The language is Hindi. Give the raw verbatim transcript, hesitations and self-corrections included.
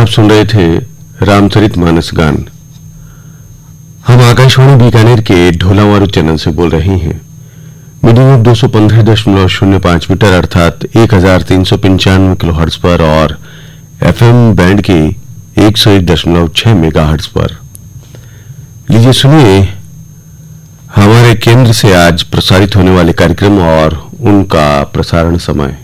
आप सुन रहे थे रामचरितमानस गान। हम आकाशवाणी बीकानेर के ढोलावारू चैनल से बोल रहे हैं। मीडियम दो सौ पंद्रह दशमलव शून्य पांच मीटर अर्थात एक हजार तीन सौ पंचानवे किलो हर्ट्ज पर और एफएम बैंड के एक सौ एक दशमलव छह मेगा हर्ट्ज पर। लीजिए सुनिए हमारे केंद्र से आज प्रसारित होने वाले कार्यक्रम और उनका प्रसारण समय।